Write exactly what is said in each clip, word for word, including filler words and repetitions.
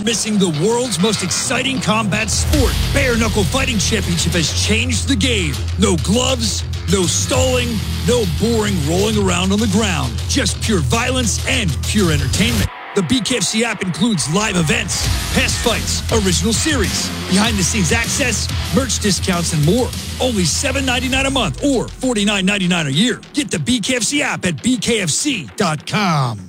missing the world's most exciting combat sport. Bare Knuckle Fighting Championship has changed the game. No gloves, no stalling, no boring rolling around on the ground. Just pure violence and pure entertainment. The B K F C app includes live events, past fights, original series, behind-the-scenes access, merch discounts, and more. Only seven dollars and ninety-nine cents a month or forty-nine dollars and ninety-nine cents a year. Get the B K F C app at b k f c dot com.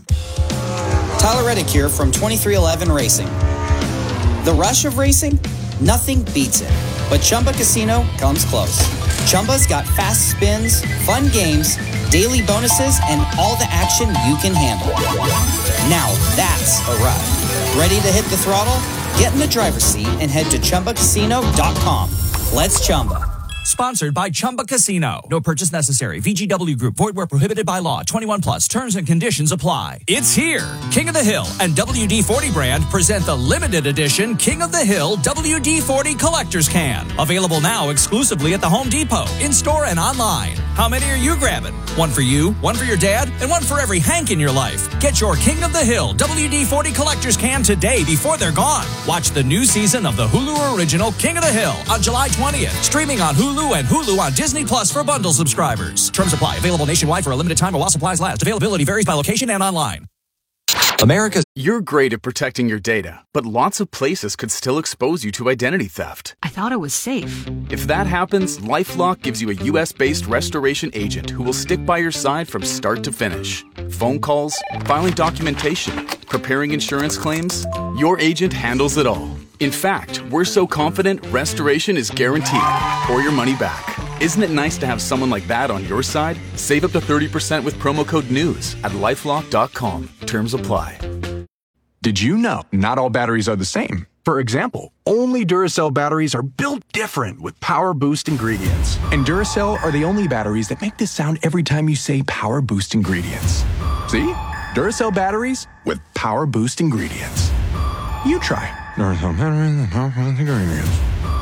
Tyler Reddick here from twenty-three eleven Racing. The rush of racing? Nothing beats it. But Chumba Casino comes close. Chumba's got fast spins, fun games, daily bonuses, and all the action you can handle. Now that's a ride. Ready to hit the throttle? Get in the driver's seat and head to chumba casino dot com. Let's Chumba. Sponsored by Chumba Casino. No purchase necessary. V G W Group. Void where prohibited by law. twenty-one plus. Terms and conditions apply. It's here. King of the Hill and W D forty brand present the limited edition King of the Hill W D forty Collector's Can. Available now exclusively at the Home Depot, in-store and online. How many are you grabbing? One for you, one for your dad, and one for every Hank in your life. Get your King of the Hill W D forty Collector's Can today before they're gone. Watch the new season of the Hulu original King of the Hill on July twentieth. Streaming on Hulu and Hulu on Disney Plus for bundle subscribers. Terms apply. Available nationwide for a limited time while supplies last. Availability varies by location and online. America, you're great at protecting your data, but lots of places could still expose you to identity theft. I thought it was safe. If that happens, LifeLock gives you a U S-based restoration agent who will stick by your side from start to finish. Phone calls, filing documentation, preparing insurance claims, your agent handles it all. In fact, we're so confident restoration is guaranteed or your money back. Isn't it nice to have someone like that on your side? Save up to thirty percent with promo code NEWS at lifelock dot com. Terms apply. Did you know not all batteries are the same? For example, only Duracell batteries are built different with Power Boost ingredients. And Duracell are the only batteries that make this sound every time you say Power Boost ingredients. See? Duracell batteries with Power Boost ingredients. You try. Duracell batteries with Power Boost ingredients.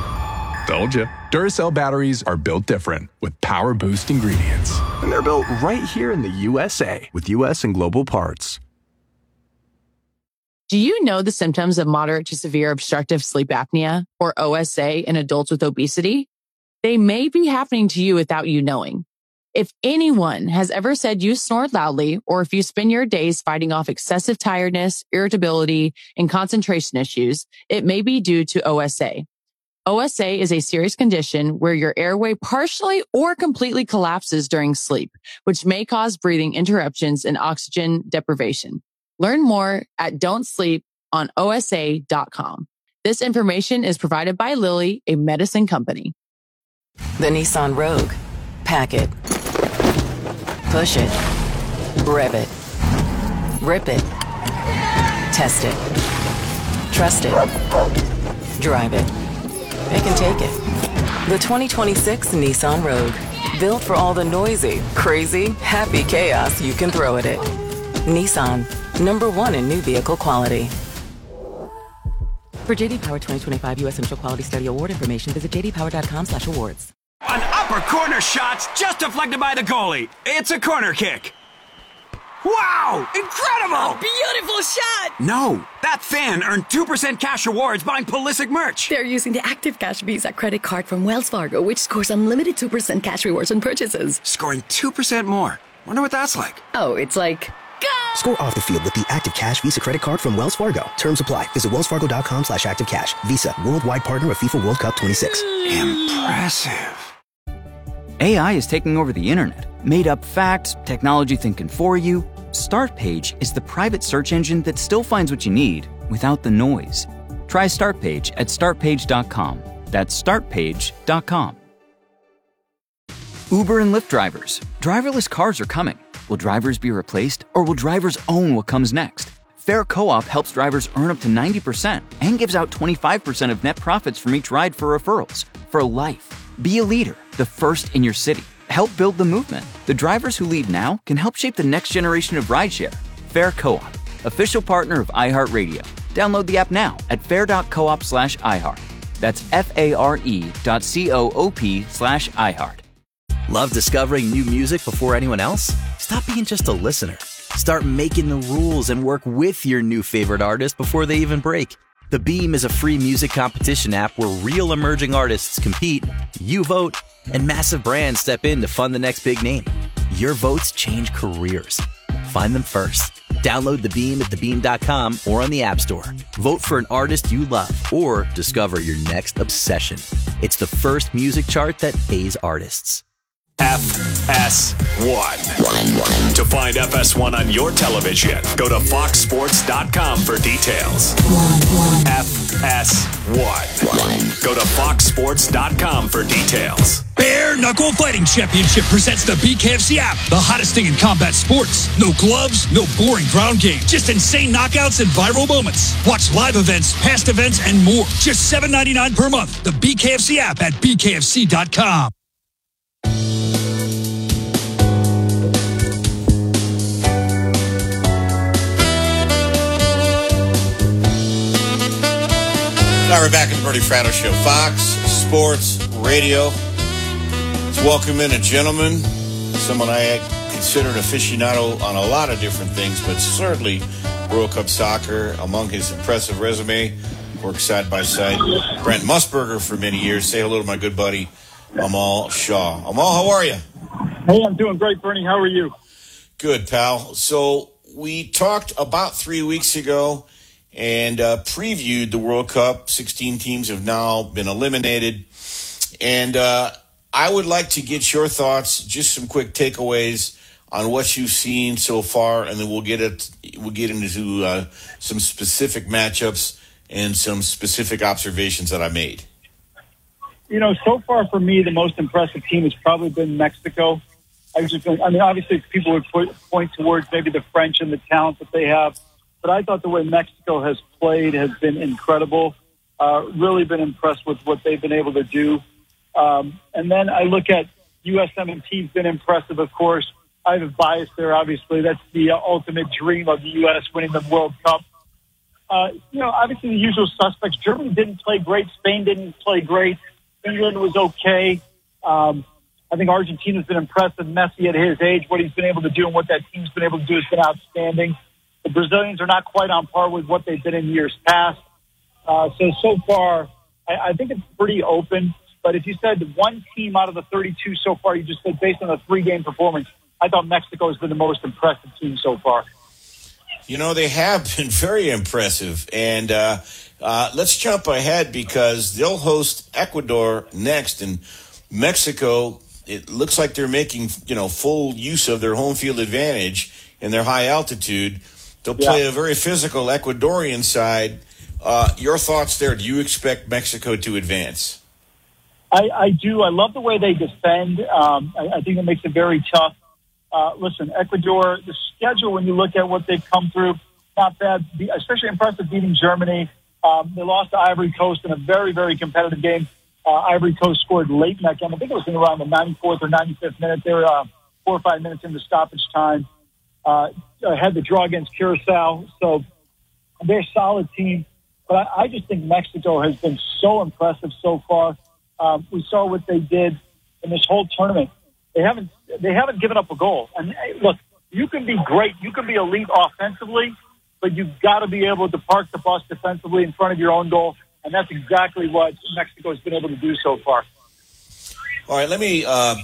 Told you. Duracell batteries are built different with Power Boost ingredients. And they're built right here in the U S A with U S and global parts. Do you know the symptoms of moderate to severe obstructive sleep apnea, or O S A, in adults with obesity? They may be happening to you without you knowing. If anyone has ever said you snore loudly, or if you spend your days fighting off excessive tiredness, irritability, and concentration issues, it may be due to O S A. O S A is a serious condition where your airway partially or completely collapses during sleep, which may cause breathing interruptions and oxygen deprivation. Learn more at don't sleep on O S A dot com. This information is provided by Lilly, a medicine company. The Nissan Rogue. Pack it. Push it. Rev it. Rip it. Test it. Trust it. Drive it. It can take it. The twenty twenty-six Nissan Rogue. Built for all the noisy, crazy, happy chaos you can throw at it. Nissan. Number one in new vehicle quality. For J D Power twenty twenty-five U S Central Quality Study Award information, visit j d power dot com slash awards. An upper corner shot's just deflected by the goalie. It's a corner kick. Wow! Incredible! A beautiful shot! No, that fan earned two percent cash rewards buying Pulisic merch. They're using the Active Cash Visa credit card from Wells Fargo, which scores unlimited two percent cash rewards on purchases. Scoring two percent more. Wonder what that's like. Oh, it's like... Go! Score off the field with the Active Cash Visa credit card from Wells Fargo. Terms apply. Visit wells fargo dot com slash active cash. Visa, worldwide partner of FIFA World Cup twenty-six. Impressive. A I is taking over the internet. Made up facts, technology thinking for you. Startpage is the private search engine that still finds what you need without the noise. Try Startpage at start page dot com. That's start page dot com. Uber and Lyft drivers. Driverless cars are coming. Will drivers be replaced, or will drivers own what comes next? Fair Co-op helps drivers earn up to ninety percent and gives out twenty-five percent of net profits from each ride for referrals. For life. Be a leader, the first in your city. Help build the movement. The drivers who lead now can help shape the next generation of rideshare. Fair Co-op, official partner of iHeartRadio. Download the app now at fair dot coop slash iHeart. That's F-A-R-E dot C-O-O-P slash iHeart. Love discovering new music before anyone else? Stop being just a listener. Start making the rules and work with your new favorite artist before they even break. The Beam is a free music competition app where real emerging artists compete, you vote, and massive brands step in to fund the next big name. Your votes change careers. Find them first. Download The Beam at the beam dot com or on the App Store. Vote for an artist you love or discover your next obsession. It's the first music chart that pays artists. F S one. To find F S one on your television, go to fox sports dot com for details. F S one. Go to fox sports dot com for details. Bare Knuckle Fighting Championship presents the B K F C app, the hottest thing in combat sports. No gloves, no boring ground game, just insane knockouts and viral moments. Watch live events, past events, and more. Just seven ninety-nine per month. The B K F C app at b k f c dot com. All right, we're back in the Bernie Fratto Show. Fox Sports Radio. Let's welcome in a gentleman, someone I consider an aficionado on a lot of different things, but certainly World Cup soccer. Among his impressive resume, worked side by side Brent Musburger for many years. Say hello to my good buddy, Amal Shaw. Amal, how are you? Hey, I'm doing great, Bernie. How are you? Good, pal. So we talked about three weeks ago and uh, previewed the World Cup. sixteen teams have now been eliminated. And uh, I would like to get your thoughts, just some quick takeaways on what you've seen so far, and then we'll get it. We'll get into uh, some specific matchups and some specific observations that I made. You know, so far for me, the most impressive team has probably been Mexico. I was just, I mean, obviously people would put, point towards maybe the French and the talent that they have. But I thought the way Mexico has played has been incredible. Uh, really been impressed with what they've been able to do. Um, and then I look at U S M and T's been impressive, of course. I have a bias there, obviously. That's the uh, ultimate dream of the U S winning the World Cup. Uh, you know, obviously the usual suspects. Germany didn't play great. Spain didn't play great. England was okay. Um, I think Argentina's been impressive. Messi at his age, what he's been able to do and what that team's been able to do has been outstanding. The Brazilians are not quite on par with what they've been in years past. Uh, so, so far, I, I think it's pretty open. But if you said one team out of the thirty-two so far, you just said based on a three-game performance, I thought Mexico has been the most impressive team so far. You know, they have been very impressive. And uh, uh, let's jump ahead because they'll host Ecuador next. And Mexico, it looks like they're making, you know, full use of their home field advantage and their high altitude. They'll play yeah. a very physical Ecuadorian side. Uh, your thoughts there? Do you expect Mexico to advance? I, I do. I love the way they defend. Um, I, I think it makes it very tough. Uh, listen, Ecuador, the schedule, when you look at what they've come through, not bad, especially impressive beating Germany. Um, they lost to Ivory Coast in a very, very competitive game. Uh, Ivory Coast scored late in that game. I think it was in around the ninety-fourth or ninety-fifth minute. They were uh, four or five minutes into stoppage time. Uh, had the draw against Curacao, so they're a solid team. But I, I just think Mexico has been so impressive so far. Um, we saw what they did in this whole tournament. They haven't they haven't given up a goal. And hey, look, you can be great, you can be elite offensively, but you've got to be able to park the bus defensively in front of your own goal, and that's exactly what Mexico has been able to do so far. All right, let me uh,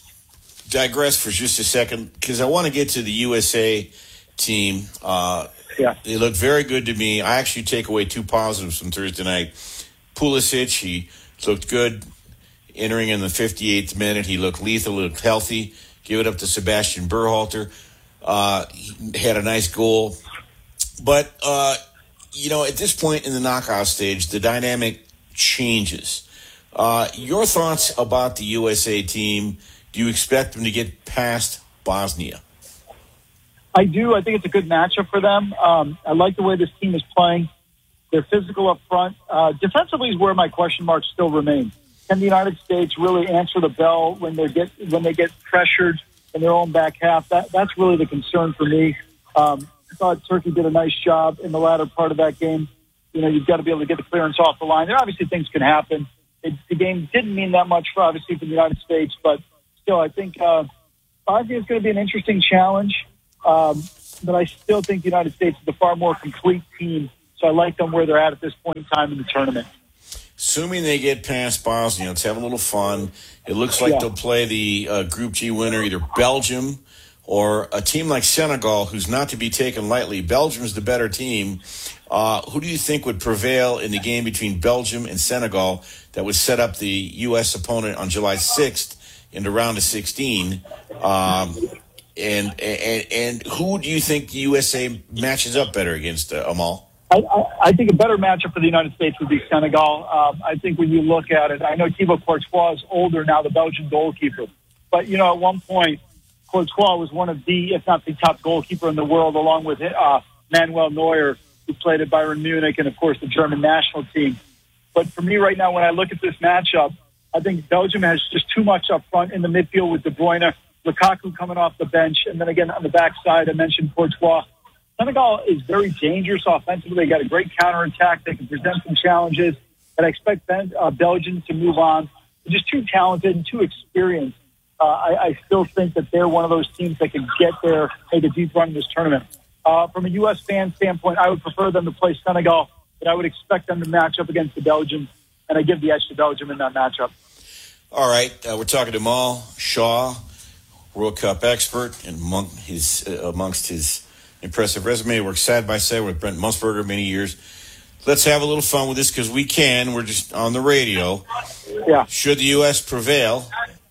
digress for just a second because I want to get to the U S A team. Uh, yeah. They look very good to me. I actually take away two positives from Thursday night. Pulisic, he looked good entering in the fifty-eighth minute. He looked lethal, looked healthy. Give it up to Sebastian Berhalter. Uh, he had a nice goal. But, uh, you know, at this point in the knockout stage, the dynamic changes. Uh, your thoughts about the U S A team? Do you expect them to get past Bosnia? I do. I think it's a good matchup for them. Um, I like the way this team is playing. They're physical up front. Uh, defensively is where my question marks still remain. Can the United States really answer the bell when they get when they get pressured in their own back half? That that's really the concern for me. Um, I thought Turkey did a nice job in the latter part of that game. You know, you've got to be able to get the clearance off the line. There obviously things can happen. It, the game didn't mean that much for obviously for the United States, but still, I think uh, Bosnia is going to be an interesting challenge. Um, but I still think the United States is a far more complete team So I like them where they're at at this point in time in the tournament. Assuming they get past Bosnia, let's have a little fun. It looks like Yeah. they'll play the uh, Group G winner, either Belgium or a team like Senegal, who's not to be taken lightly. Belgium's the better team. Uh, who do you think would prevail in the game between Belgium and Senegal that would set up the U S opponent on July sixth in the round of sixteen? Um, and, and and who do you think the U S A matches up better against, uh, Amal? I, I, I think a better matchup for the United States would be Senegal. Um, I think when you look at it, I know Thibaut Courtois is older now, the Belgian goalkeeper. But, you know, at one point, Courtois was one of the, if not the top goalkeeper in the world, along with uh, Manuel Neuer, who played at Bayern Munich, and, of course, the German national team. But for me right now, when I look at this matchup, I think Belgium has just too much up front in the midfield with De Bruyne, Lukaku coming off the bench, and then again on the backside, I mentioned Courtois. Senegal is very dangerous offensively. They got a great counterattack. They can present some challenges, but I expect ben, uh, Belgium to move on. They're just too talented and too experienced. Uh, I, I still think that they're one of those teams that can get there, take a deep run in this tournament. Uh, from a U S fan standpoint, I would prefer them to play Senegal, but I would expect them to match up against the Belgians, and I give the edge to Belgium in that matchup. All right, uh, we're talking to Mal Shaw, World Cup expert, and among his, uh, amongst his impressive resume, worked side by side with Brent Musburger many years. Let's have a little fun with this because we can. We're just on the radio. Yeah. Should the U S prevail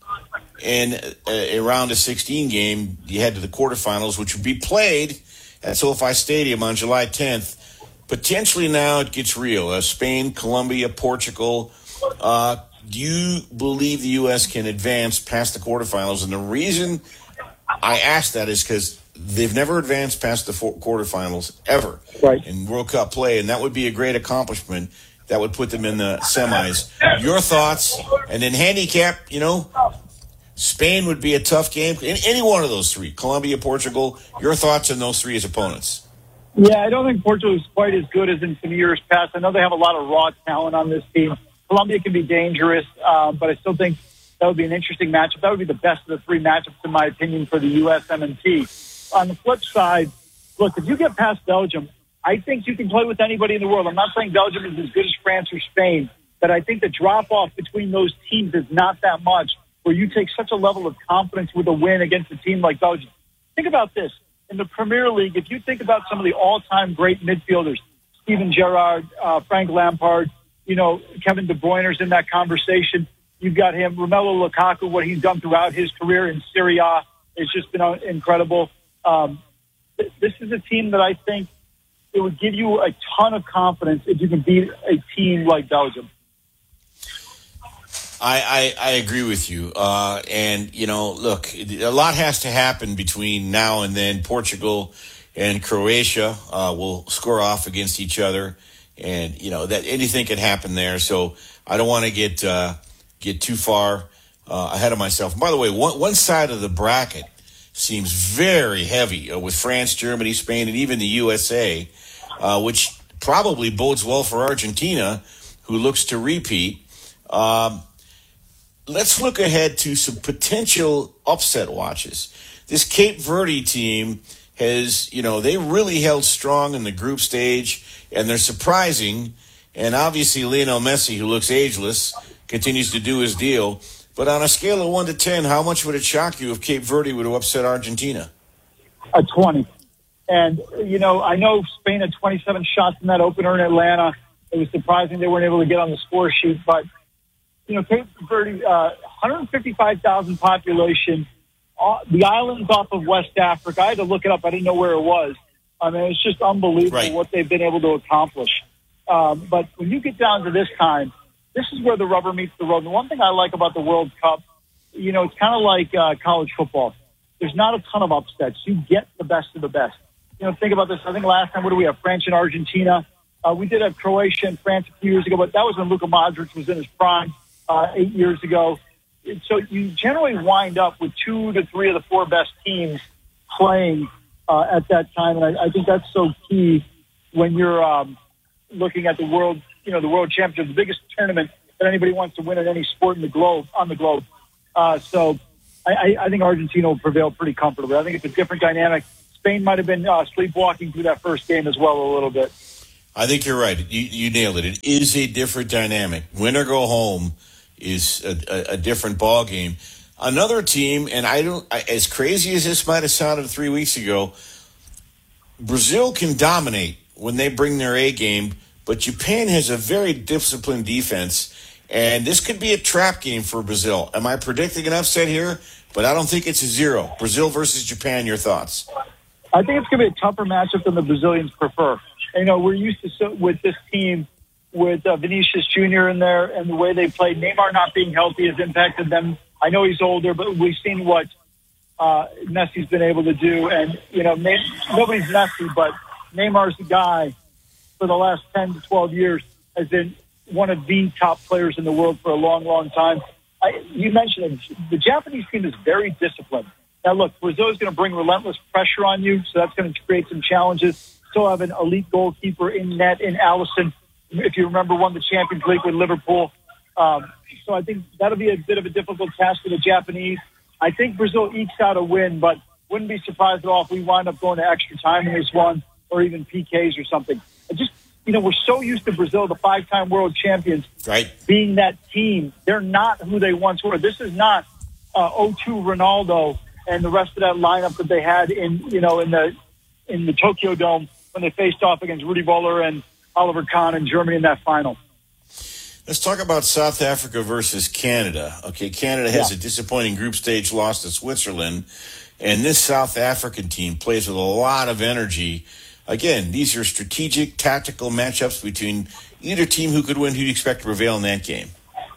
in a, a round of sixteen game, you head to the quarterfinals, which would be played at SoFi Stadium on July tenth. Potentially now it gets real. Uh, Spain, Colombia, Portugal. Uh, do you believe the U S can advance past the quarterfinals? And the reason I ask that is because they've never advanced past the four quarterfinals ever right. in World Cup play, and that would be a great accomplishment. That would put them in the semis. Your thoughts? And then handicap, you know, Spain would be a tough game. In any one of those three, Colombia, Portugal, your thoughts on those three as opponents? Yeah, I don't think Portugal is quite as good as in some years past. I know they have a lot of raw talent on this team. Colombia can be dangerous, uh, but I still think that would be an interesting matchup. That would be the best of the three matchups, in my opinion, for the U S M and T. On the flip side, look, if you get past Belgium, I think you can play with anybody in the world. I'm not saying Belgium is as good as France or Spain, but I think the drop-off between those teams is not that much, where you take such a level of confidence with a win against a team like Belgium. Think about this. In the Premier League, if you think about some of the all-time great midfielders, Steven Gerrard, uh, Frank Lampard, you know, Kevin De Bruyne's in that conversation. You've got him, Romelu Lukaku, what he's done throughout his career in Serie A has just been incredible. Um, th- this is a team that I think it would give you a ton of confidence if you can beat a team like Belgium. I, I, I agree with you. Uh, and, you know, look, a lot has to happen between now and then. Portugal and Croatia uh, will score off against each other. And, you know, that anything can happen there. So I don't want to get uh, get too far uh, ahead of myself. And by the way, one, one side of the bracket seems very heavy uh, with France, Germany, Spain, and even the U S A, uh, which probably bodes well for Argentina, who looks to repeat. Um, let's look ahead to some potential upset watches. This Cape Verde team has, you know, they really held strong in the group stage, and they're surprising. And obviously Lionel Messi, who looks ageless, continues to do his deal. But on a scale of one to ten, how much would it shock you if Cape Verde would have upset Argentina? A twenty. And, you know, I know Spain had twenty-seven shots in that opener in Atlanta. It was surprising they weren't able to get on the score sheet. But, you know, Cape Verde, uh, one hundred fifty-five thousand population, uh, the islands off of West Africa. I had to look it up. I didn't know where it was. I mean, it's just unbelievable right. what they've been able to accomplish. Um, but when you get down to this time, this is where the rubber meets the road. And the one thing I like about the World Cup, you know, it's kind of like uh, college football. There's not a ton of upsets. You get the best of the best. You know, think about this. I think last time, what do we have? France and Argentina. Uh, we did have Croatia and France a few years ago, but that was when Luka Modric was in his prime uh, eight years ago. So you generally wind up with two to three of the four best teams playing uh, at that time. And I, I think that's so key when you're um, looking at the world, you know, the world championship, the biggest tournament that anybody wants to win in any sport in the globe, on the globe. Uh, so I, I think Argentina will prevail pretty comfortably. I think it's a different dynamic. Spain might have been uh, sleepwalking through that first game as well a little bit. I think you're right. You, you nailed it. It is a different dynamic. Win or go home is a, a, a different ball game. Another team, and I don't, I, as crazy as this might have sounded three weeks ago, Brazil can dominate when they bring their A game, but Japan has a very disciplined defense, and this could be a trap game for Brazil. Am I predicting an upset here? But I don't think it's a zero. Brazil versus Japan, your thoughts? I think it's going to be a tougher matchup than the Brazilians prefer. You know, we're used to so, with this team, with uh, Vinicius Junior in there and the way they played. Neymar not being healthy has impacted them. I know he's older, but we've seen what uh, Messi's been able to do. And, you know, Ney- nobody's Messi, but Neymar's the guy for the last ten to twelve years has been one of the top players in the world for a long, long time. I, you mentioned it. The Japanese team is very disciplined. Now, look, Brazil is going to bring relentless pressure on you, so that's going to create some challenges. Still have an elite goalkeeper in net in Alisson. If you remember, won the Champions League with Liverpool. Um, so I think that'll be a bit of a difficult task for the Japanese. I think Brazil ekes out a win, but wouldn't be surprised at all if we wind up going to extra time in this one or even P Ks or something. I just, you know, we're so used to Brazil, the five-time world champions, right, being that team. They're not who they once were. This is not uh, oh two Ronaldo and the rest of that lineup that they had in, you know, in the in the Tokyo Dome when they faced off against Rudi Völler and Oliver Kahn in Germany in that final. Let's talk about South Africa versus Canada. Okay, Canada has Yeah. a disappointing group stage loss to Switzerland, and this South African team plays with a lot of energy. Again, these are strategic, tactical matchups between either team. Who could win? Who do you expect to prevail in that game?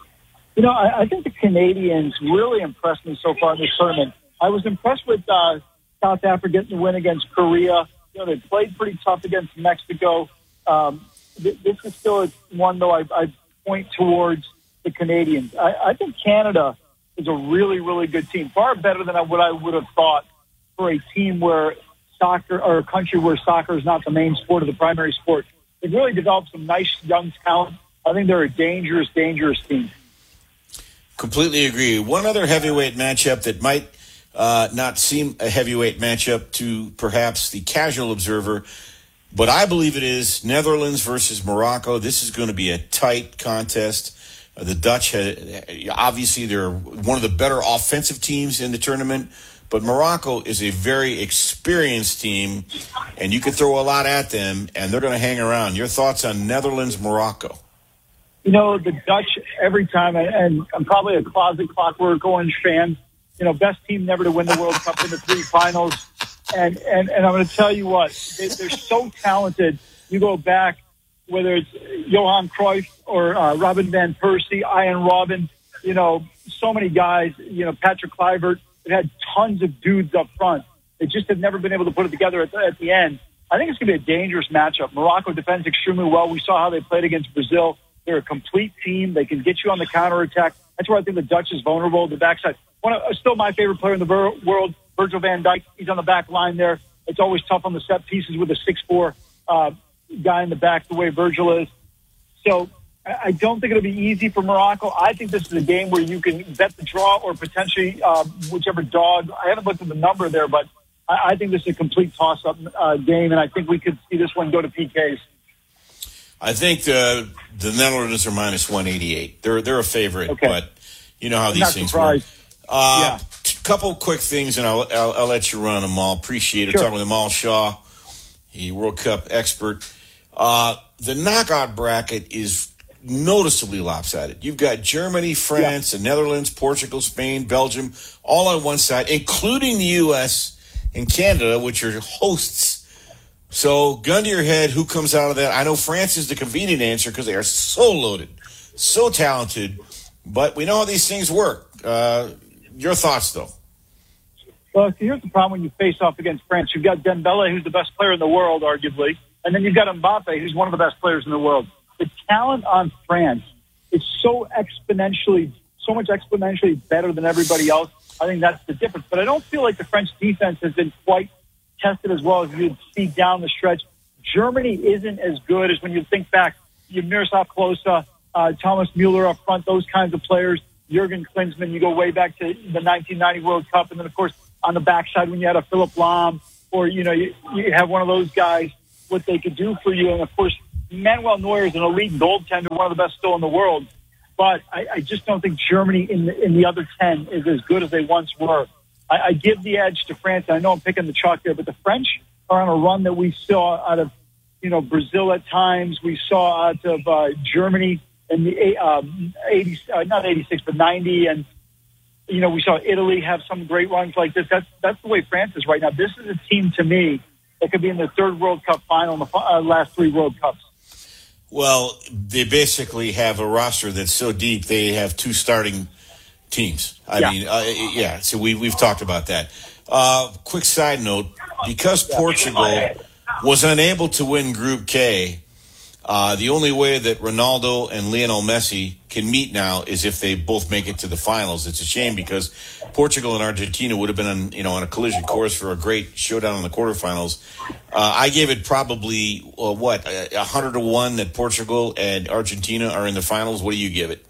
You know, I, I think the Canadians really impressed me so far in this tournament. I was impressed with uh, South Africa getting the win against Korea. You know, they played pretty tough against Mexico. Um, th- this is still one, though, I, I point towards the Canadians. I, I think Canada is a really, really good team, far better than what I would have thought for a team where soccer, or a country where soccer is not the main sport or the primary sport. They've really developed some nice young talent. I think they're a dangerous, dangerous team. Completely agree. One other heavyweight matchup that might uh, not seem a heavyweight matchup to perhaps the casual observer, but I believe it is Netherlands versus Morocco. This is going to be a tight contest. Uh, the Dutch, uh, obviously, they're one of the better offensive teams in the tournament, but Morocco is a very experienced team, and you can throw a lot at them, and they're going to hang around. Your thoughts on Netherlands-Morocco? You know, the Dutch, every time, and I'm probably a closet Clockwork Orange fan, you know, best team never to win the World Cup in the three finals. And, and, and I'm going to tell you what, they, they're so talented. You go back, whether it's Johan Cruyff or uh, Robin van Persie, Ian Robben, you know, so many guys, you know, Patrick Kluivert. They've had tons of dudes up front. They just have never been able to put it together at the, at the end. I think it's going to be a dangerous matchup. Morocco defends extremely well. We saw how they played against Brazil. They're a complete team. They can get you on the counterattack. That's where I think the Dutch is vulnerable. The backside. One of, still my favorite player in the ver- world, Virgil van Dijk. He's on the back line there. It's always tough on the set pieces with a six four uh, guy in the back, the way Virgil is. So I, I don't think it'll be easy for Morocco. I think this is a game where you can bet the draw or potentially uh, whichever dog. I haven't looked at the number there, but I, I think this is a complete toss-up uh, game, and I think we could see this one go to P Ks. I think the the Netherlands are minus one eighty-eight. They're they're a favorite, Okay. but you know how I'm these not things surprised. work. Uh, Yeah. t- couple quick things, and I'll, I'll I'll let you run them all. Appreciate it. Sure. Talking with Amal Shaw, a World Cup expert. Uh, the knockout bracket is noticeably lopsided. You've got Germany, France, the Netherlands, Portugal, Spain, Belgium, all on one side, including the U S and Canada, which are hosts. So, gun to your head, who comes out of that? I know France is the convenient answer because they are so loaded, so talented, but we know how these things work. Uh, your thoughts, though? Well, see, here's the problem when you face off against France. You've got Dembele, who's the best player in the world, arguably, and then you've got Mbappe, who's one of the best players in the world. The talent on France is so exponentially, so much exponentially better than everybody else. I think that's the difference. But I don't feel like the French defense has been quite tested as well as you'd see down the stretch. Germany isn't as good as when you think back. You have Miroslav Klose, uh, Thomas Mueller up front, those kinds of players. Jurgen Klinsmann, you go way back to the nineteen ninety World Cup. And then, of course, on the backside when you had a Philip Lahm or, you know, you, you have one of those guys, what they could do for you. And, of course, Manuel Neuer is an elite goaltender, one of the best still in the world. But I, I just don't think Germany in the, in the other ten is as good as they once were. I, I give the edge to France. I know I'm picking the chalk there, but the French are on a run that we saw out of, you know, Brazil at times. We saw out of uh, Germany in the um, eighty, uh, not eighty-six, but ninety, and you know we saw Italy have some great runs like this. That's that's the way France is right now. This is a team to me that could be in the third World Cup final in the uh, last three World Cups. Well, they basically have a roster that's so deep they have two starting teams. I Yeah. mean, uh, yeah. So we we've talked about that. Uh, quick side note: because Portugal was unable to win Group K, uh, the only way that Ronaldo and Lionel Messi can meet now is if they both make it to the finals. It's a shame because Portugal and Argentina would have been on, you know, on a collision course for a great showdown in the quarterfinals. Uh, I gave it probably, uh, what, a hundred to one that Portugal and Argentina are in the finals. What do you give it?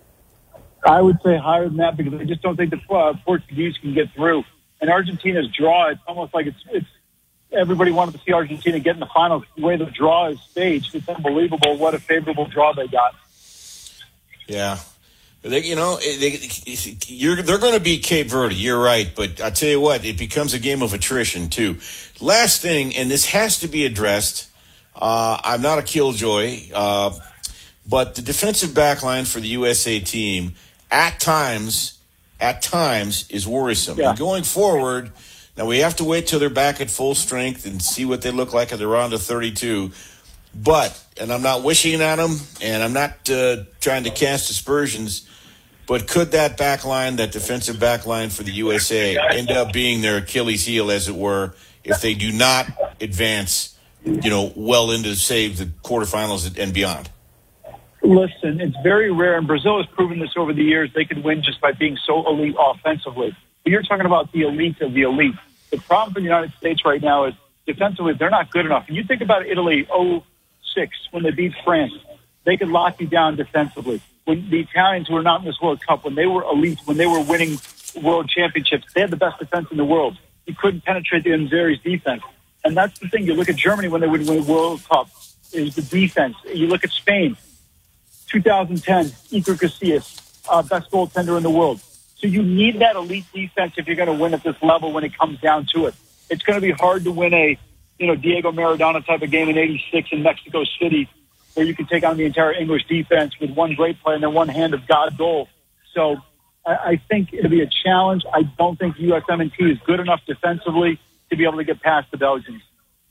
I would say higher than that because I just don't think the uh, Portuguese can get through. And Argentina's draw, it's almost like it's it's everybody wanted to see Argentina get in the finals. The way the draw is staged, it's unbelievable what a favorable draw they got. Yeah. They, you know, they, you're, they're going to beat Cape Verde. You're right. But I tell you what, it becomes a game of attrition, too. Last thing, and this has to be addressed. Uh, I'm not a killjoy, uh, but the defensive back line for the U S A team at times, at times is worrisome. Yeah. And going forward, now we have to wait till they're back at full strength and see what they look like at the round of thirty-two. But, and I'm not wishing on them, and I'm not uh, trying to cast aspersions, but could that back line, that defensive back line for the U S A, end up being their Achilles heel, as it were, if they do not advance, you know, well into, say, the quarterfinals and beyond? Listen, it's very rare, and Brazil has proven this over the years. They could win just by being so elite offensively. But you're talking about the elite of the elite. The problem for the United States right now is defensively, they're not good enough. And you think about Italy, oh six, when they beat France, they could lock you down defensively. When the Italians who were not in this World Cup, when they were elite, when they were winning world championships, they had the best defense in the world. You couldn't penetrate the Nzeri's defense. And that's the thing. You look at Germany when they would win a World Cup, is the defense. You look at Spain, two thousand ten, Iker Casillas, uh, best goaltender in the world. So you need that elite defense if you're going to win at this level when it comes down to it. It's going to be hard to win a, you know, Diego Maradona type of game in eighty-six in Mexico City where you can take on the entire English defense with one great player and then one hand of God goal. So I, I think it'll be a challenge. I don't think U S M N T is good enough defensively to be able to get past the Belgians.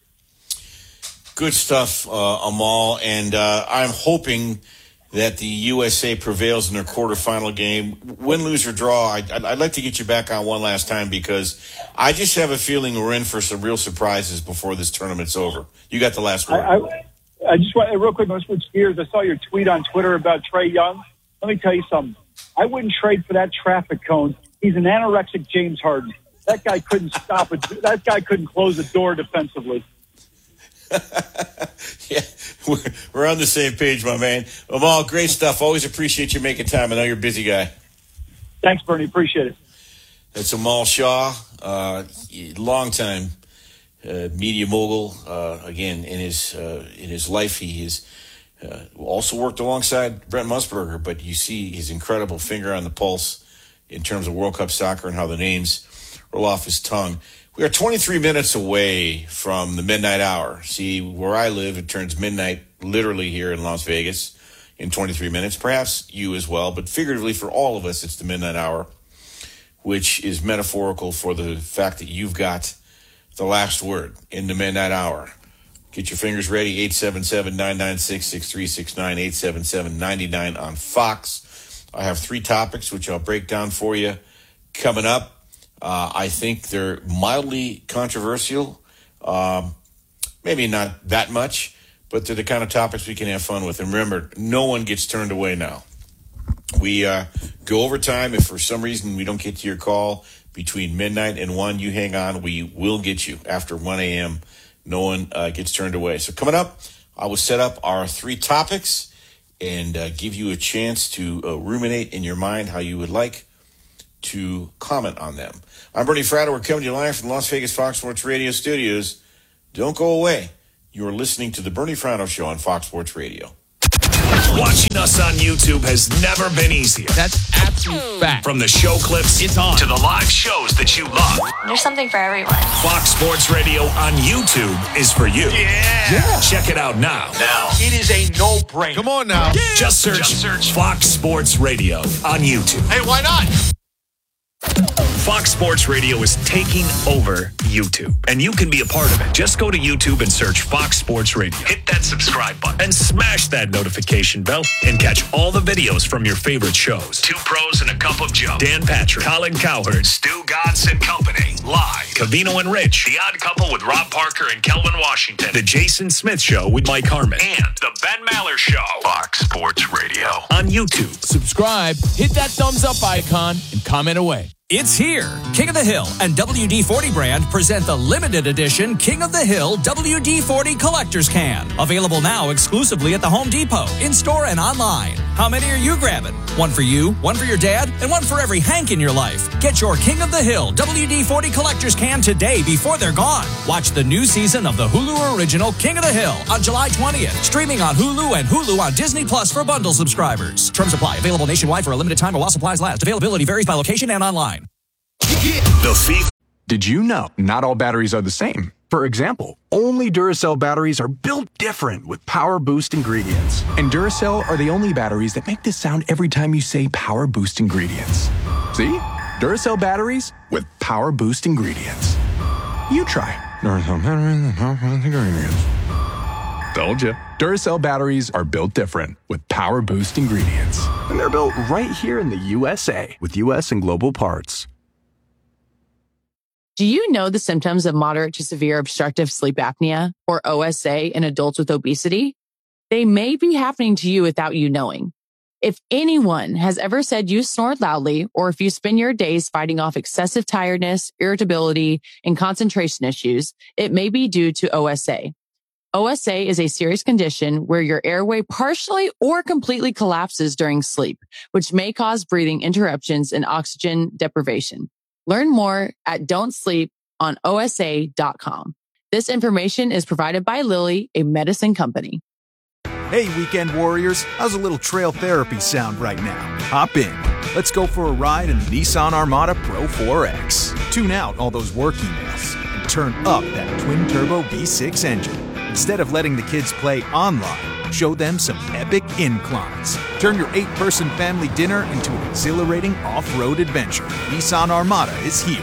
Good stuff, uh, Amal, and uh, I'm hoping that the U S A prevails in their quarterfinal game. Win, lose, or draw, I'd, I'd like to get you back on one last time because I just have a feeling we're in for some real surprises before this tournament's over. You got the last word. I, I, I just want, real quick, let's switch gears. I saw your tweet on Twitter about Trae Young. Let me tell you something. I wouldn't trade for that traffic cone. He's an anorexic James Harden. That guy couldn't stop it. That guy couldn't close a door defensively. Yeah, we're, we're on the same page, my man. Amal, great stuff. Always appreciate you making time. I know you're a busy guy. Thanks, Bernie. Appreciate it. That's Amal Shaw, uh, longtime uh, media mogul. Uh, again, in his uh, in his life, he has uh, also worked alongside Brent Musburger. But you see his incredible finger on the pulse in terms of World Cup soccer and how the names roll off his tongue. We are twenty-three minutes away from the midnight hour. See, where I live, it turns midnight literally here in Las Vegas in twenty-three minutes. Perhaps you as well, but figuratively for all of us, it's the midnight hour, which is metaphorical for the fact that you've got the last word in the midnight hour. Get your fingers ready, eight seven seven, nine nine six, six three six nine, eight seven seven, nine nine on Fox. I have three topics, which I'll break down for you coming up. Uh, I think they're mildly controversial, um, maybe not that much, but they're the kind of topics we can have fun with. And remember, no one gets turned away now. We uh, go over time. If for some reason we don't get to your call between midnight and one, you hang on. We will get you after one a.m. No one uh, gets turned away. So coming up, I will set up our three topics and uh, give you a chance to uh, ruminate in your mind how you would like to comment on them. I'm Bernie Fratto. We're coming to you live from Las Vegas Fox Sports Radio studios. Don't go away. You're listening to The Bernie Fratto Show on Fox Sports Radio. Watching us on YouTube has never been easier. That's absolute fact. From the show clips it's on. to the live shows that you love. There's something for everyone. Fox Sports Radio on YouTube is for you. Yeah. yeah. Check it out now. Now. It is a no-brainer. Come on now. Yeah. Just search, Just search Fox Sports Radio on YouTube. Hey, why not? Fox Sports Radio is taking over YouTube, and you can be a part of it. Just go to YouTube and search Fox Sports Radio. Hit that subscribe button and smash that notification bell and catch all the videos from your favorite shows. Two Pros and a Cup of Joe. Dan Patrick, Colin Cowherd, Stu Godson Company, Live, Cavino and Rich, The Odd Couple with Rob Parker and Kelvin Washington, The Jason Smith Show with Mike Harmon, and The Ben Maller Show. Fox Sports Radio on YouTube. Subscribe, hit that thumbs up icon, and comment away. It's here. King of the Hill and W D forty brand present the limited edition King of the Hill W D forty Collector's Can. Available now exclusively at the Home Depot, in-store and online. How many are you grabbing? One for you, one for your dad, and one for every Hank in your life. Get your King of the Hill W D forty Collector's Can today before they're gone. Watch the new season of the Hulu original King of the Hill on July twentieth. Streaming on Hulu and Hulu on Disney Plus for bundle subscribers. Terms apply. Available nationwide for a limited time or while supplies last. Availability varies by location and online. The Thief. Did you know not all batteries are the same? For example, only Duracell batteries are built different with Power Boost ingredients. And Duracell are the only batteries that make this sound every time you say Power Boost ingredients. See? Duracell batteries with Power Boost ingredients. You try. Duracell batteries with Power Boost ingredients. Told you. Duracell batteries are built different with Power Boost ingredients. And they're built right here in the U S A with U S and global parts. Do you know the symptoms of moderate to severe obstructive sleep apnea, or O S A, in adults with obesity? They may be happening to you without you knowing. If anyone has ever said you snore loudly, or if you spend your days fighting off excessive tiredness, irritability, and concentration issues, it may be due to O S A. O S A is a serious condition where your airway partially or completely collapses during sleep, which may cause breathing interruptions and oxygen deprivation. Learn more at don't sleep on O S A dot com. This information is provided by Lilly, a medicine company. Hey, weekend warriors, how's a little trail therapy sound right now? Hop in. Let's go for a ride in the Nissan Armada Pro four X. Tune out all those work emails and turn up that twin-turbo V six engine. Instead of letting the kids play online, show them some epic inclines. Turn your eight-person family dinner into an exhilarating off-road adventure. Nissan Armada is here.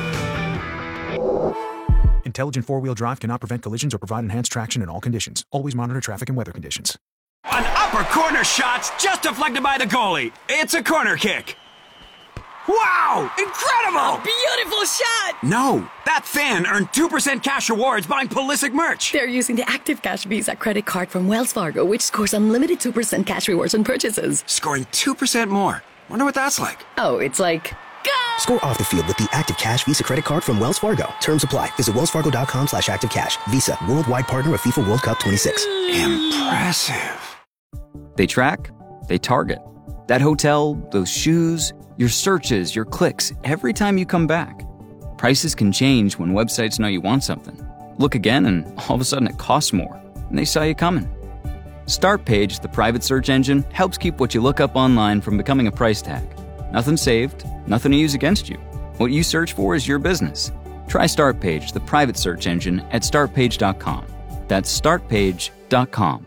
Intelligent four-wheel drive cannot prevent collisions or provide enhanced traction in all conditions. Always monitor traffic and weather conditions. An upper corner shot's just deflected by the goalie. It's a corner kick. Wow! Incredible! Beautiful shot! No, that fan earned two percent cash rewards buying Pulisic merch. They're using the Active Cash Visa credit card from Wells Fargo, which scores unlimited two percent cash rewards on purchases. Scoring two percent more. Wonder what that's like. Oh, it's like... Go! Score off the field with the Active Cash Visa credit card from Wells Fargo. Terms apply. Visit wellsfargo.com slash activecash. Visa, worldwide partner of FIFA World Cup twenty-six. Impressive. They track, they target. That hotel, those shoes, your searches, your clicks, every time you come back. Prices can change when websites know you want something. Look again and all of a sudden it costs more, and they saw you coming. Startpage, the private search engine, helps keep what you look up online from becoming a price tag. Nothing saved, nothing to use against you. What you search for is your business. Try Startpage, the private search engine, at startpage dot com. That's startpage dot com.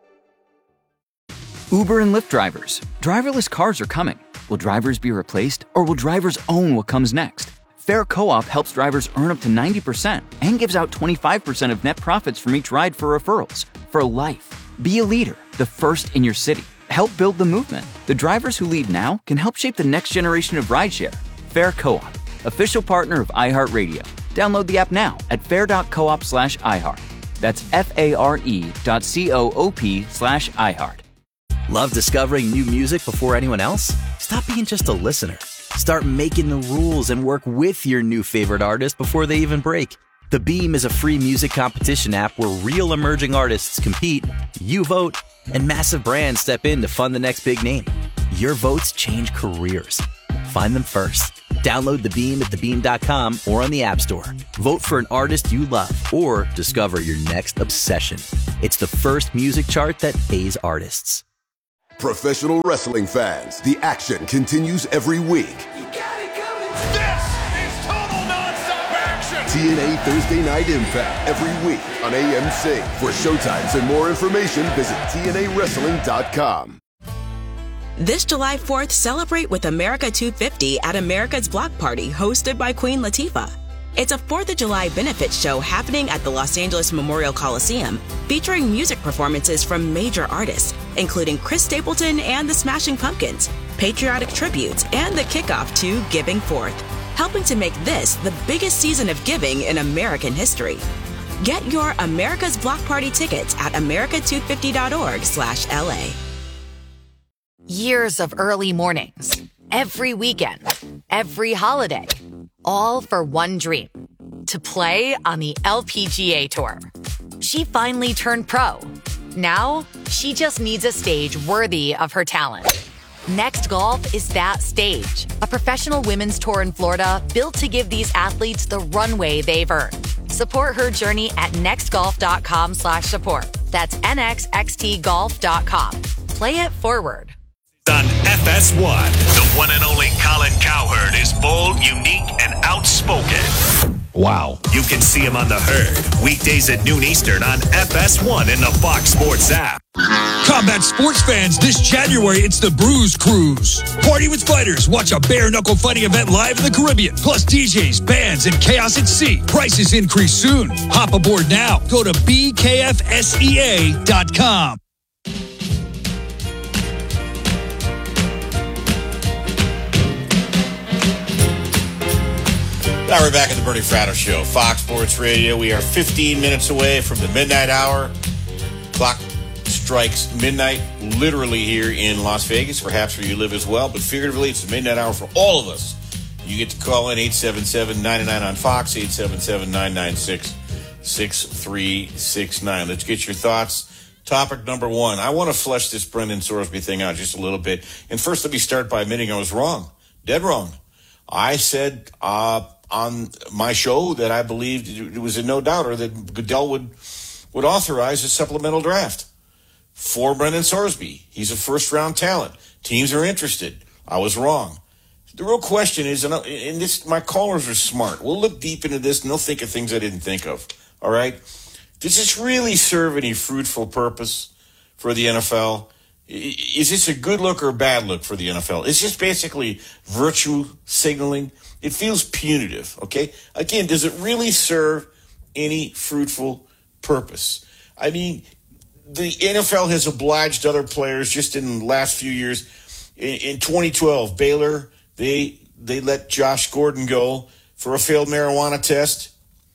Uber and Lyft drivers. Driverless cars are coming. Will drivers be replaced, or will drivers own what comes next? Fair Co-op helps drivers earn up to ninety percent and gives out twenty-five percent of net profits from each ride for referrals. For life. Be a leader, the first in your city. Help build the movement. The drivers who lead now can help shape the next generation of rideshare. Fair Co-op, official partner of iHeartRadio. Download the app now at fair.coop slash iHeart. That's F-A-R-E dot C-O-O-P slash iHeart. Love discovering new music before anyone else? Stop being just a listener. Start making the rules and work with your new favorite artist before they even break. The Beam is a free music competition app where real emerging artists compete, you vote, and massive brands step in to fund the next big name. Your votes change careers. Find them first. Download The Beam at the beam dot com or on the App Store. Vote for an artist you love or discover your next obsession. It's the first music chart that pays artists. Professional wrestling fans, the action continues every week. This is total nonstop action. T N A Thursday Night Impact every week on A M C. For showtimes and more information, visit T N A wrestling dot com. This July fourth, celebrate with America two fifty at America's Block Party, hosted by Queen Latifah. It's a fourth of July benefits show happening at the Los Angeles Memorial Coliseum, featuring music performances from major artists, including Chris Stapleton and the Smashing Pumpkins, patriotic tributes, and the kickoff to Giving Forth, helping to make this the biggest season of giving in American history. Get your America's Block Party tickets at america two fifty dot org slash L A. Years of early mornings, every weekend, every holiday, all for one dream, to play on the L P G A Tour. She finally turned pro. Now, she just needs a stage worthy of her talent. Next Golf is that stage, a professional women's tour in Florida built to give these athletes the runway they've earned. Support her journey at nextgolf.com slash support. That's N X X T golf dot com. Play it forward. On F S one, the one and only Colin Cowherd is bold, unique, and outspoken. Wow. You can see him on The Herd, weekdays at noon Eastern on F S one and the Fox Sports app. Combat sports fans, this January, it's the Bruise Cruise. Party with fighters. Watch a bare-knuckle fighting event live in the Caribbean. Plus D Js, bands, and chaos at sea. Prices increase soon. Hop aboard now. Go to B K F S E A dot com. Now we're back at the Bernie Fratto Show, Fox Sports Radio. We are fifteen minutes away from the midnight hour. Clock strikes midnight, literally here in Las Vegas, perhaps where you live as well, but figuratively, it's the midnight hour for all of us. You get to call in eight seven seven, nine nine on Fox, eight seven seven, nine nine six, six three six nine. Let's get your thoughts. Topic number one. I want to flesh this Brendan Sorsby thing out just a little bit. And first, let me start by admitting I was wrong. Dead wrong. I said uh, on my show that I believed it was a no-doubter that Goodell would, would authorize a supplemental draft for Brendan Sorsby. He's a first-round talent. Teams are interested. I was wrong. The real question is, and this, my callers are smart. We'll look deep into this, and they'll think of things I didn't think of. All right? Does this really serve any fruitful purpose for the N F L? Is this a good look or a bad look for the N F L? It's just basically virtue signaling. It feels punitive, okay? Again, does it really serve any fruitful purpose? I mean, the N F L has obliged other players just in the last few years. In, in twenty twelve, Baylor, they they let Josh Gordon go for a failed marijuana test.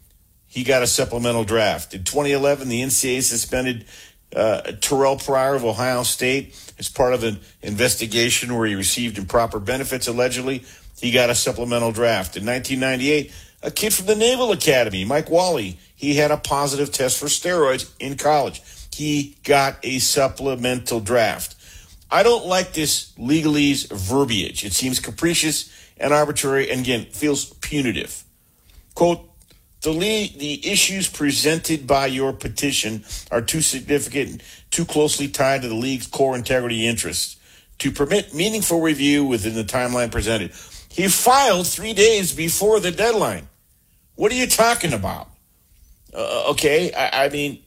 He got a supplemental draft. In twenty eleven, the N C double A suspended uh, Terrell Pryor of Ohio State as part of an investigation where he received improper benefits, allegedly. He got a supplemental draft. In nineteen ninety-eight, a kid from the Naval Academy, Mike Wally, he had a positive test for steroids in college. He got a supplemental draft. I don't like this legalese verbiage. It seems capricious and arbitrary, and again, feels punitive. Quote, The, league, the issues presented by your petition are too significant, too closely tied to the league's core integrity interests to permit meaningful review within the timeline presented. He filed three days before the deadline. What are you talking about? Uh, okay, I, I mean,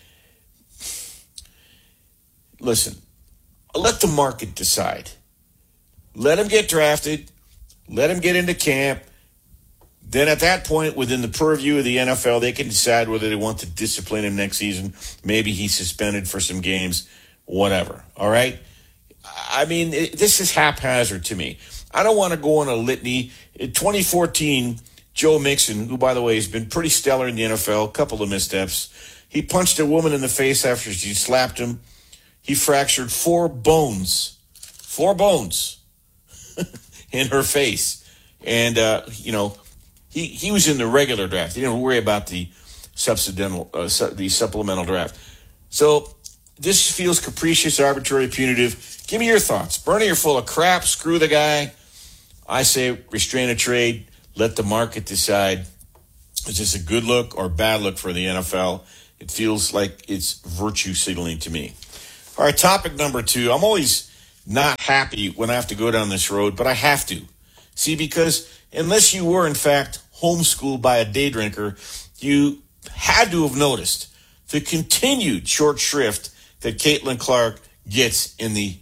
listen, let the market decide. Let him get drafted. Let him get into camp. Then at that point, within the purview of the N F L, they can decide whether they want to discipline him next season. Maybe he's suspended for some games, whatever. All right? I mean, it, this is haphazard to me. I don't want to go on a litany. In twenty fourteen, Joe Mixon, who, by the way, has been pretty stellar in the N F L, a couple of missteps. He punched a woman in the face after she slapped him. He fractured four bones, four bones in her face. And, uh, you know, He he was in the regular draft. He didn't worry about the subsidental, uh, su- the supplemental draft. So this feels capricious, arbitrary, punitive. Give me your thoughts. Bernie, you're full of crap. Screw the guy. I say restrain a trade, let the market decide. Is this a good look or bad look for the N F L? It feels like it's virtue signaling to me. All right, topic number two. I'm always not happy when I have to go down this road, but I have to. See, because unless you were, in fact, homeschooled by a day drinker, you had to have noticed the continued short shrift that Caitlin Clark gets in the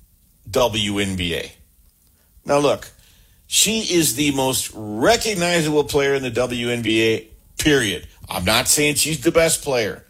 W N B A. Now, look, she is the most recognizable player in the W N B A, period. I'm not saying she's the best player.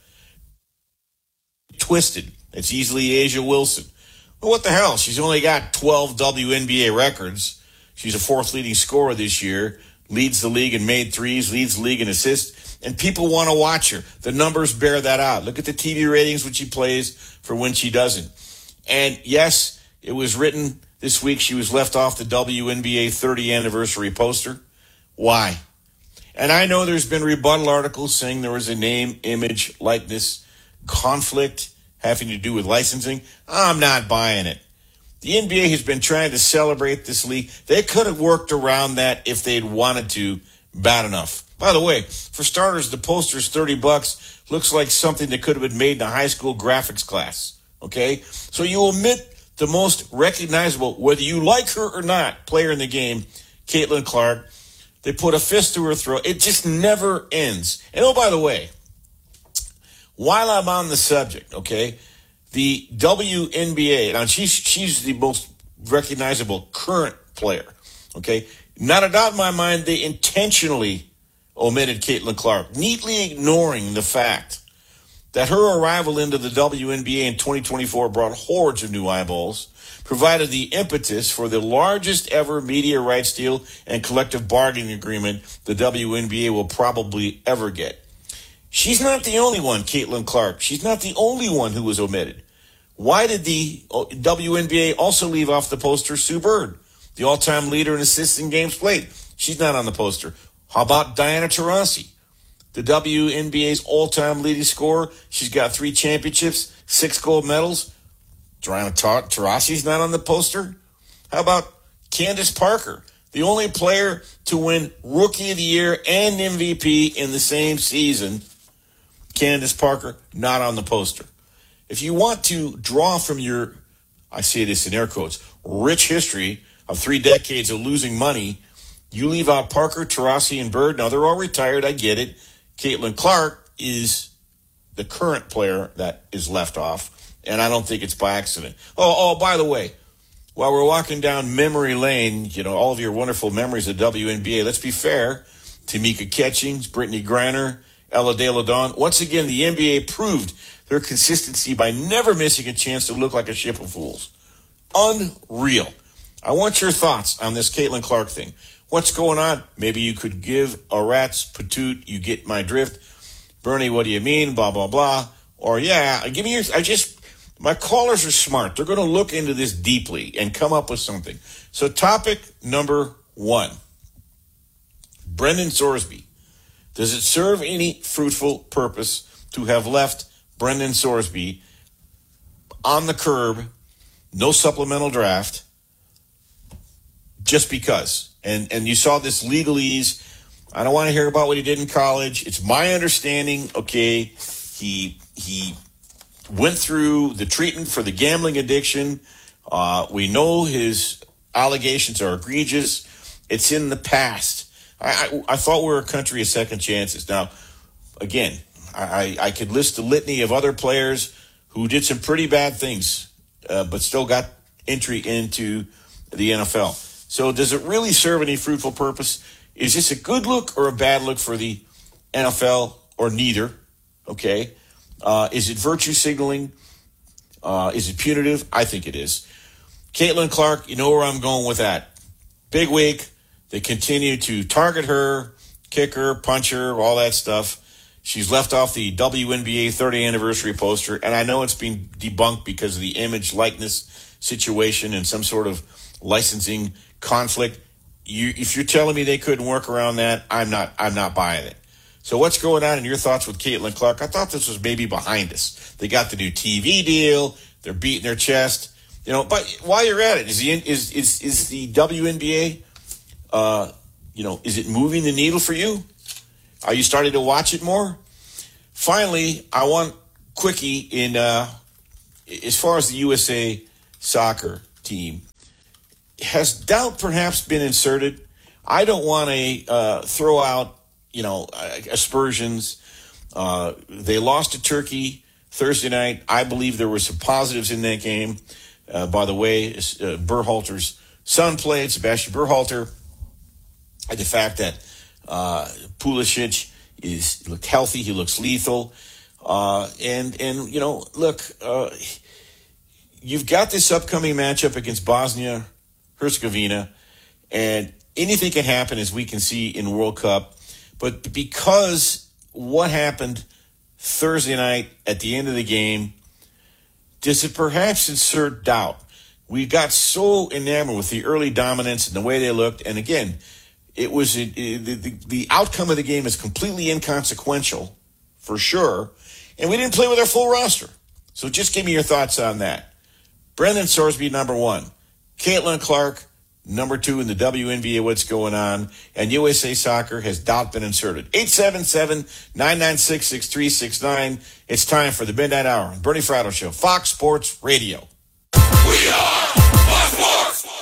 Twisted. It's easily Asia Wilson. Well, what the hell? She's only got twelve W N B A records. She's a fourth leading scorer this year, leads the league in made threes, leads the league in assists, and people want to watch her. The numbers bear that out. Look at the T V ratings when she plays for when she doesn't. And yes, it was written this week she was left off the W N B A thirtieth anniversary poster. Why? And I know there's been rebuttal articles saying there was a name, image, likeness conflict having to do with licensing. I'm not buying it. The N B A has been trying to celebrate this league. They could have worked around that if they'd wanted to bad enough. By the way, for starters, the poster's thirty bucks. Looks like something that could have been made in a high school graphics class. Okay? So you omit the most recognizable, whether you like her or not, player in the game, Caitlin Clark. They put a fist to her throat. It just never ends. And oh, by the way, while I'm on the subject, okay, the W N B A, now she's, she's the most recognizable current player, okay? Not a doubt in my mind they intentionally omitted Caitlin Clark, neatly ignoring the fact that her arrival into the W N B A in twenty twenty-four brought hordes of new eyeballs, provided the impetus for the largest ever media rights deal and collective bargaining agreement the W N B A will probably ever get. She's not the only one, Caitlin Clark. She's not the only one who was omitted. Why did the W N B A also leave off the poster Sue Bird, the all-time leader in assists in games played? She's not on the poster. How about Diana Taurasi, the W N B A's all-time leading scorer? She's got three championships, six gold medals. Diana Taurasi's not on the poster. How about Candace Parker, the only player to win Rookie of the Year and M V P in the same season? Candace Parker, not on the poster. If you want to draw from your, I say this in air quotes, rich history of three decades of losing money, you leave out Parker, Taurasi, and Bird. Now, they're all retired. I get it. Caitlin Clark is the current player that is left off, and I don't think it's by accident. Oh, oh, by the way, while we're walking down memory lane, you know, all of your wonderful memories of W N B A, let's be fair. Tamika Catchings, Brittany Griner, Ella De La Don. Once again, the N B A proved their consistency by never missing a chance to look like a ship of fools. Unreal. I want your thoughts on this Caitlin Clark thing. What's going on? Maybe you could give a rat's patoot. You get my drift. Bernie, what do you mean? Blah, blah, blah. Or, yeah, give me your, I just, my callers are smart. They're going to look into this deeply and come up with something. So topic number one, Brendan Sorsby. Does it serve any fruitful purpose to have left Brendan Sorsby on the curb, no supplemental draft, just because? And and you saw this legalese. I don't want to hear about what he did in college. It's my understanding, okay, he he went through the treatment for the gambling addiction. Uh, we know his allegations are egregious. It's in the past. I, I, I thought we were a country of second chances. Now, again, I, I could list a litany of other players who did some pretty bad things, uh, but still got entry into the N F L. So does it really serve any fruitful purpose? Is this a good look or a bad look for the N F L, or neither? Okay. Uh, is it virtue signaling? Uh, is it punitive? I think it is. Caitlin Clark, you know where I'm going with that. Big week. They continue to target her, kick her, punch her, all that stuff. She's left off the W N B A thirtieth anniversary poster, and I know it's been debunked because of the image likeness situation and some sort of licensing conflict. You, if you're telling me they couldn't work around that, I'm not. I'm not buying it. So what's going on in your thoughts with Caitlin Clark? I thought this was maybe behind us. They got the new T V deal. They're beating their chest. You know, but while you're at it, is the is is is the W N B A Uh, you know, is it moving the needle for you? Are you starting to watch it more? Finally, I want Quickie in, uh, as far as the U S A soccer team. Has doubt perhaps been inserted? I don't want to uh, throw out, you know, aspersions. Uh, they lost to Turkey Thursday night. I believe there were some positives in that game. Uh, by the way, uh, Berhalter's son played, Sebastian Berhalter. And the fact that uh, Pulisic is looked healthy, he looks lethal. Uh, and, and, you know, look, uh, you've got this upcoming matchup against Bosnia-Herzegovina, and anything can happen, as we can see in World Cup. But because what happened Thursday night at the end of the game, does it perhaps insert doubt? We got so enamored with the early dominance and the way they looked. And again, it was it, it, the, the outcome of the game is completely inconsequential, for sure. And we didn't play with our full roster. So just give me your thoughts on that. Brendan Sorsby, number one. Caitlin Clark, number two in the W N B A, what's going on. And U S A Soccer, has doubt been inserted? eight seven seven, nine nine six, six three six nine. It's time for the Midnight Hour on Bernie Fratto Show, Fox Sports Radio. We are Fox Sports!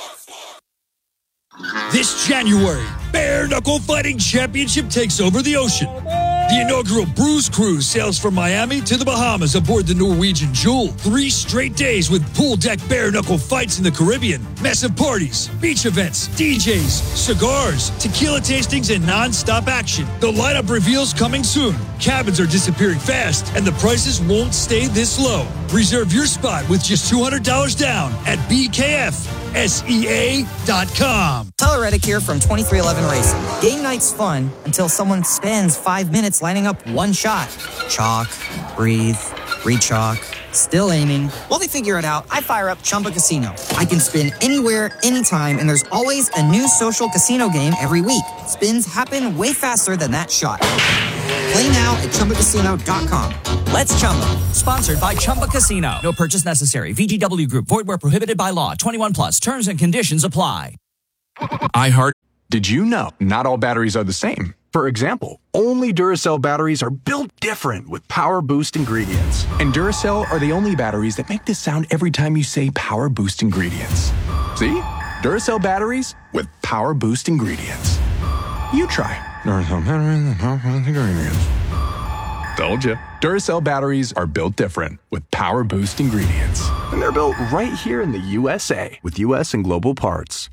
This January, Bare Knuckle Fighting Championship takes over the ocean. The inaugural Bruise Cruise sails from Miami to the Bahamas aboard the Norwegian Jewel. Three straight days with pool deck bare knuckle fights in the Caribbean, massive parties, beach events, D Js, cigars, tequila tastings, and non-stop action. The lineup reveals coming soon. Cabins are disappearing fast, and the prices won't stay this low. Reserve your spot with just two hundred dollars down at B K F S E A dot com. Tyler Reddick here from twenty-three eleven Racing. Game night's fun until someone spends five minutes lining up one shot. Chalk, breathe, re-chalk, still aiming. While they figure it out, I fire up Chumba Casino. I can spin anywhere, anytime, and there's always a new social casino game every week. Spins happen way faster than that shot. Play now at Chumba Casino dot com. Let's Chumba. Sponsored by Chumba Casino. No purchase necessary. V G W Group. Void where prohibited by law. twenty-one plus. Terms and conditions apply. iHeart. Did you know not all batteries are the same? For example, only Duracell batteries are built different with Power Boost ingredients. And Duracell are the only batteries that make this sound every time you say Power Boost ingredients. See? Duracell batteries with Power Boost ingredients. You try. Duracell batteries with Power Boost ingredients. Told you. Duracell batteries are built different with Power Boost ingredients. And they're built right here in the U S A with U S and global parts.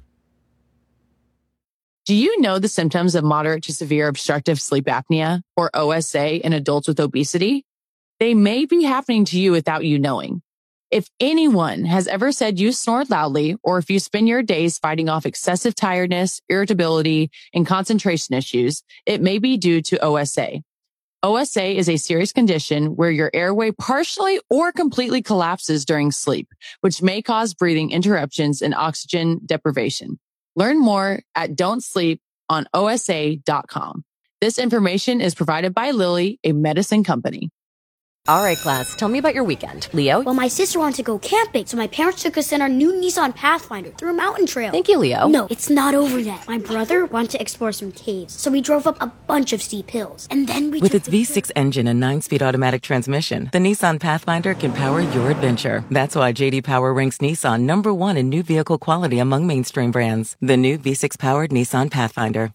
Do you know the symptoms of moderate to severe obstructive sleep apnea, or O S A, in adults with obesity? They may be happening to you without you knowing. If anyone has ever said you snore loudly, or if you spend your days fighting off excessive tiredness, irritability, and concentration issues, it may be due to O S A. O S A is a serious condition where your airway partially or completely collapses during sleep, which may cause breathing interruptions and oxygen deprivation. Learn more at don't sleep on O S A dot com. This information is provided by Lilly, a medicine company. All right, class, tell me about your weekend. Leo? Well, my sister wanted to go camping, so my parents took us in our new Nissan Pathfinder through a mountain trail. Thank you, Leo. No, it's not over yet. My brother wanted to explore some caves, so we drove up a bunch of steep hills. And then we With took its the V six engine and nine-speed automatic transmission, the Nissan Pathfinder can power your adventure. That's why J D Power ranks Nissan number one in new vehicle quality among mainstream brands. The new V six-powered Nissan Pathfinder.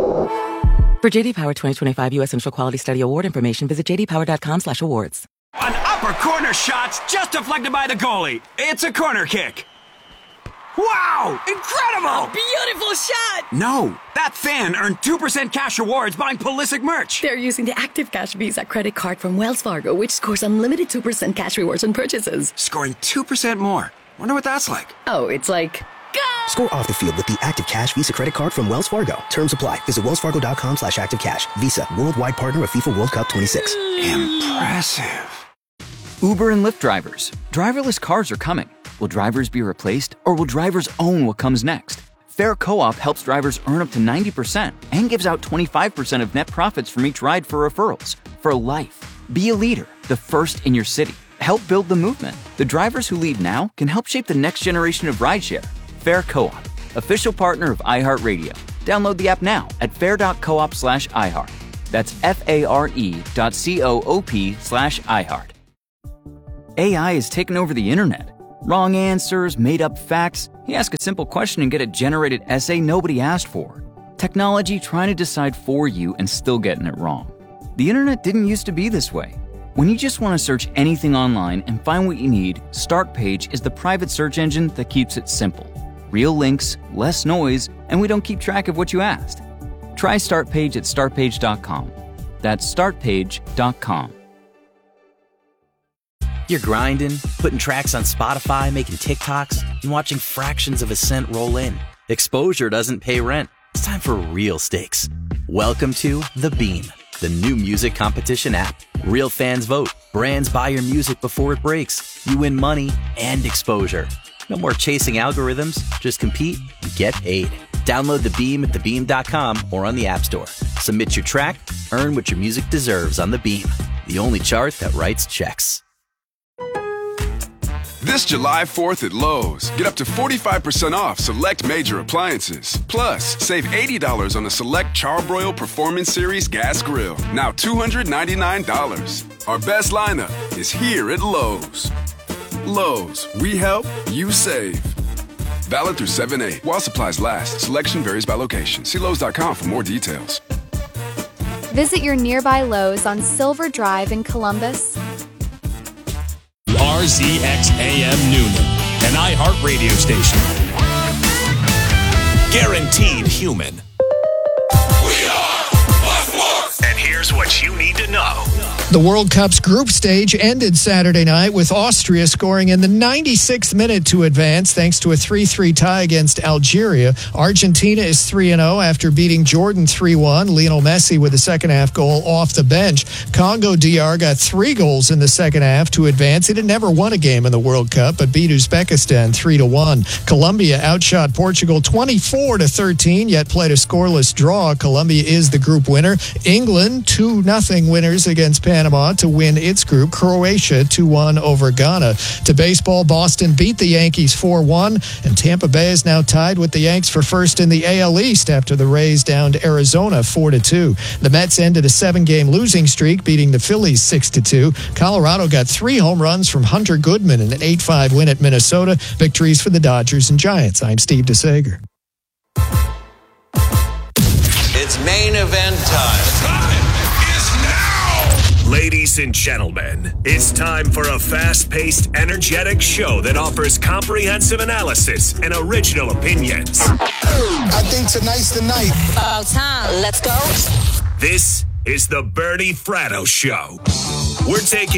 For J D Power twenty twenty-five U S Central Quality Study Award information, visit j d power dot com slash awards. An upper corner shot's just deflected by the goalie. It's a corner kick. Wow! Incredible! Beautiful shot! No, that fan earned two percent cash rewards buying Pulisic merch. They're using the Active Cash Visa credit card from Wells Fargo, which scores unlimited two percent cash rewards on purchases. Scoring two percent more. Wonder what that's like. Oh, it's like... Score off the field with the Active Cash Visa credit card from Wells Fargo. Terms apply. Visit wells fargo dot com slash active cash. Visa, worldwide partner of FIFA World Cup twenty-six. Impressive. Uber and Lyft drivers. Driverless cars are coming. Will drivers be replaced, or will drivers own what comes next? Fair Co-op helps drivers earn up to ninety percent and gives out twenty-five percent of net profits from each ride for referrals. For life. Be a leader, the first in your city. Help build the movement. The drivers who lead now can help shape the next generation of rideshare. Fair Co-op, official partner of iHeartRadio. Download the app now at fair.coop slash iHeart. That's F-A-R-E dot C-O-O-P slash iHeart. A I is taking over the internet. Wrong answers, made-up facts. You ask a simple question and get a generated essay nobody asked for. Technology trying to decide for you and still getting it wrong. The internet didn't used to be this way. When you just want to search anything online and find what you need, Startpage is the private search engine that keeps it simple. Real links, less noise, and we don't keep track of what you asked. Try Startpage at startpage dot com. That's startpage dot com. You're grinding, putting tracks on Spotify, making TikToks, and watching fractions of a cent roll in. Exposure doesn't pay rent. It's time for real stakes. Welcome to The Beam, the new music competition app. Real fans vote. Brands buy your music before it breaks. You win money and exposure. No more chasing algorithms. Just compete and get paid. Download The Beam at the beam dot com or on the App Store. Submit your track, earn what your music deserves on The Beam, the only chart that writes checks. This July fourth at Lowe's, get up to forty-five percent off select major appliances. Plus, save eighty dollars on the select Charbroil Performance Series gas grill, now two hundred ninety-nine dollars. Our best lineup is here at Lowe's. Lowe's, we help, you save. Valid through seven eight. While supplies last, selection varies by location. See Lowe's dot com for more details. Visit your nearby Lowe's on Silver Drive in Columbus. R Z X A M Noonan, an iHeart radio station. Guaranteed human. We are Buffalo. And here's what you need to know. The World Cup's group stage ended Saturday night with Austria scoring in the ninety-sixth minute to advance thanks to a three three tie against Algeria. Argentina is three and oh after beating Jordan three one. Lionel Messi with a second-half goal off the bench. Congo D R got three goals in the second half to advance. It had never won a game in the World Cup, but beat Uzbekistan three to one. Colombia outshot Portugal twenty-four to thirteen, yet played a scoreless draw. Colombia is the group winner. England, two nothing winners against Panama. Panama to win its group. Croatia two one over Ghana. To baseball, Boston beat the Yankees four one, and Tampa Bay is now tied with the Yanks for first in the A L East after the Rays downed Arizona four to two. The Mets ended a seven-game losing streak, beating the Phillies six to two. Colorado got three home runs from Hunter Goodman in an eight five win at Minnesota. Victories for the Dodgers and Giants. I'm Steve DeSager. It's main event time. Ladies and gentlemen, it's time for a fast-paced, energetic show that offers comprehensive analysis and original opinions. I think tonight's the night. About time. Let's go. This is the Bernie Fratto Show. We're taking